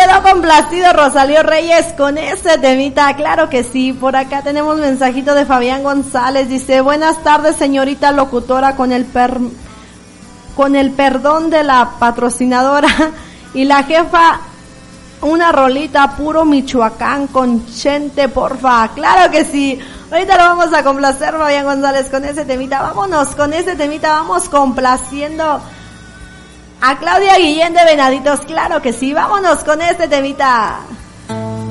quedó complacido Rosalío Reyes con este temita, claro que sí. Por acá tenemos mensajito de Fabián González, dice, buenas tardes señorita locutora, con el perdón de la patrocinadora y la jefa, una rolita puro Michoacán con Chente, porfa. Claro que sí, ahorita lo vamos a complacer Fabián González con ese temita. Vámonos con ese temita, vamos complaciendo a Claudia Guillén de Venaditos, claro que sí, vámonos con este temita.